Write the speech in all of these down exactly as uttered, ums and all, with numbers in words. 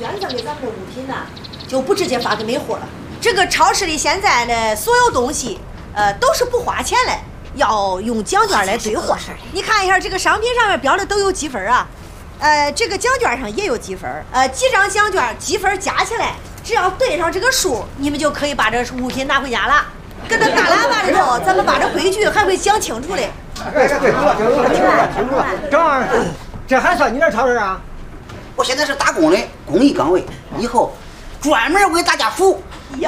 捐赠给咱们的物品呢，就不直接发给每户了。这个超市里现在的所有东西，呃，都是不花钱的，要用奖券来兑换。你看一下这个商品上面标的都有积分啊，呃，这个奖券上也有积分，呃，几张奖券积分加起来，只要对上这个数，你们就可以把这物品拿回家了。搁那大喇叭里头，咱们把这规矩还会讲清楚的。 对对对，清楚了，清楚了，清楚了。正儿，这还算你这超市啊？ 我现在是打工的公益岗位，以后专门为大家服务。 呀，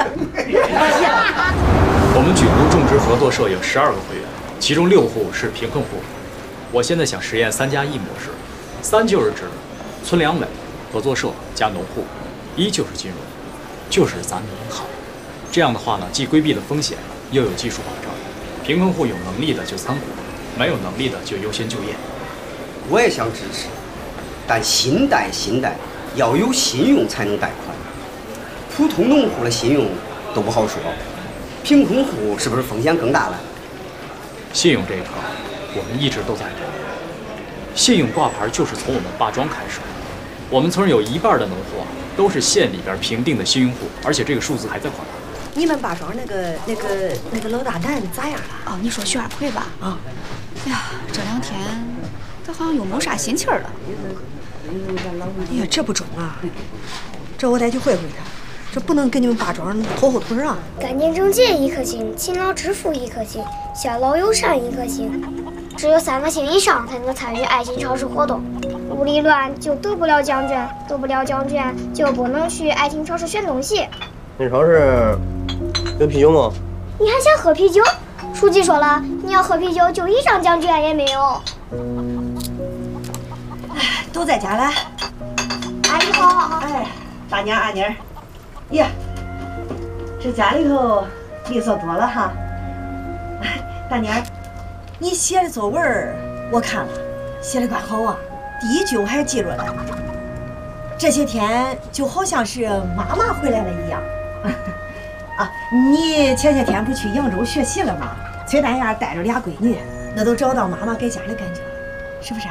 我们菌菇种植合作社有十二个会员，其中六户是贫困户。我现在想实验三加一模式，三就是指村两委、合作社加农户，一就是金融，就是咱们银行。这样的话呢，既规避了风险，又有技术保障。贫困户有能力的就参股，没有能力的就优先就业。 我也想支持，但信贷信贷要有信用才能贷款。普通农户的信用都不好说，贫困户是不是风险更大了？ 信用这一块，我们一直都在做。信用挂牌就是从我们霸庄开始。我们村有一半的农户啊，都是县里边评定的信用户，而且这个数字还在扩大。 你们霸庄那个那个那个老大难咋样了？ 哦，你说徐二奎吧？啊，哎呀，这两天他好像又没啥心气儿了。 哎呀，这不中啊！这我得去会会他，这不能给你们霸庄拖后腿啊！ 干净整洁一颗星，勤劳致富一颗星，孝老友善一颗星。只有三颗星以上才能参与爱心超市活动。屋里乱就得不了奖券，得不了奖券就不能去爱心超市选东西。 你超市有啤酒吗？ 你还想喝啤酒？书记说了，你要喝啤酒就一张奖券也没有。 哎，都在家了。 阿姨好。 哎，大娘二妮儿，呀，这家里头利索多了哈。大娘儿，你写的作文我看了，写的怪好啊，第一句我还记住了。这些天就好像是妈妈回来了一样。啊，你前些天不去扬州学习了吗？崔丹燕带着俩闺女，那都找到妈妈给家的感觉了，是不是？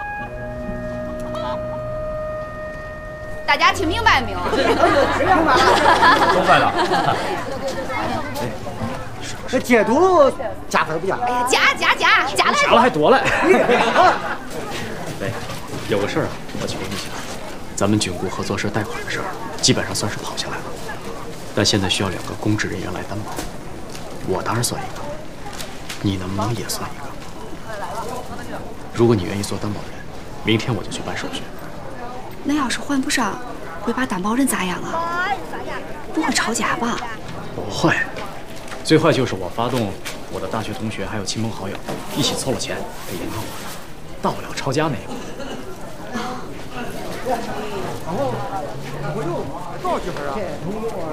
大家听明白没有？ 听明白了。 明白了。 这解读加分不加？ 哎呀，加加加加了， 加了还多了。喂，有个事儿啊，我求你一下，咱们菌菇合作社贷款的事儿，基本上算是跑下来了。但现在需要两个公职人员来担保，我当然算一个，你能不能也算一个？如果你愿意做担保人，明天我就去办手续。 那要是还不上，会把担保人咋样啊？不会吵架吧？ 不会，最坏就是我发动我的大学同学还有亲朋好友一起凑了钱给银行还，到不了抄家那一步。然后我又多少积分啊？